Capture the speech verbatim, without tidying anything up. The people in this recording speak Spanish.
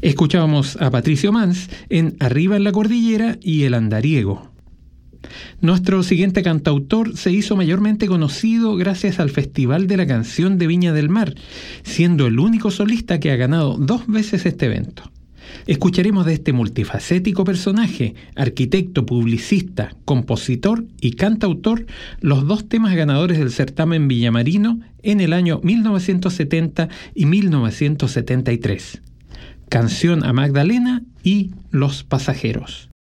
Escuchábamos a Patricio Mans en Arriba en la Cordillera y El Andariego. Nuestro siguiente cantautor se hizo mayormente conocido gracias al Festival de la Canción de Viña del Mar, siendo el único solista que ha ganado dos veces este evento. Escucharemos de este multifacético personaje, arquitecto, publicista, compositor y cantautor, los dos temas ganadores del certamen villamarino en el año mil novecientos setenta y mil novecientos setenta y tres. Canción a Magdalena y Los Pasajeros.